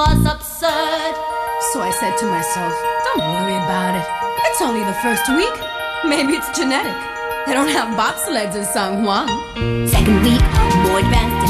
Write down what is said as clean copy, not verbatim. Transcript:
was absurd. So I said to myself, don't worry about it. It's only the first week. Maybe it's genetic. They don't have bobsleds in San Juan. Second week, more advanced